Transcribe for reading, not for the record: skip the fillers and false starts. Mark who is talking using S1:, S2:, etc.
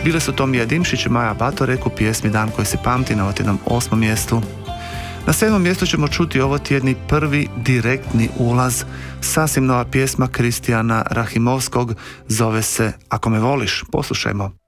S1: Bile su to Mija Dimšić i Maja Batorek u pjesmi Dan koji se pamti na otjednom 8. mjestu. Na 7. mjestu ćemo čuti ovo tjedni prvi direktni ulaz, sasvim nova pjesma Kristijana Rahimovskog, zove se Ako me voliš. Poslušajmo.